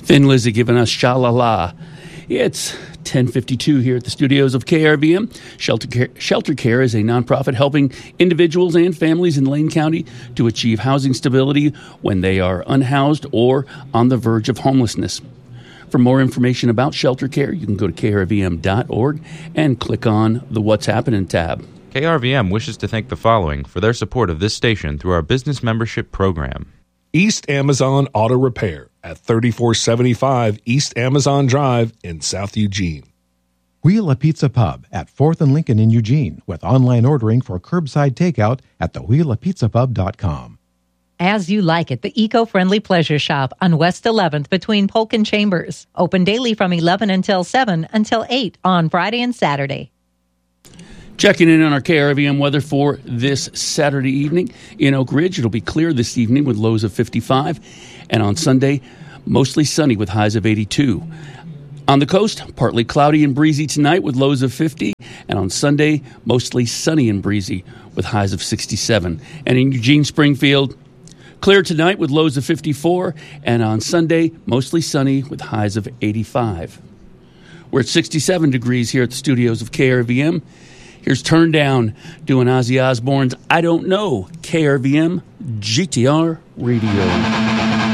Thin Lizzy giving us Sha-La-La. It's 10:52 here at the studios of KRVM. Shelter Care is a nonprofit helping individuals and families in Lane County to achieve housing stability when they are unhoused or on the verge of homelessness. For more information about Shelter Care, you can go to krvm.org and click on the What's Happening tab. KRVM wishes to thank the following for their support of this station through our business membership program. East Amazon Auto Repair at 3475 East Amazon Drive in South Eugene. Wheel a Pizza Pub at 4th and Lincoln in Eugene with online ordering for curbside takeout at thewheelapizzapub.com. As You Like It, the eco-friendly pleasure shop on West 11th between Polk and Chambers. Open daily from 11 until 7 until 8 on Friday and Saturday. Checking in on our KRVM weather for this Saturday evening. In Oak Ridge, it'll be clear this evening with lows of 55. And on Sunday, mostly sunny with highs of 82. On the coast, partly cloudy and breezy tonight with lows of 50. And on Sunday, mostly sunny and breezy with highs of 67. And in Eugene, Springfield, clear tonight with lows of 54. And on Sunday, mostly sunny with highs of 85. We're at 67 degrees here at the studios of KRVM. Here's Turn Down doing Ozzy Osbourne's I Don't Know, KRVM GTR Radio.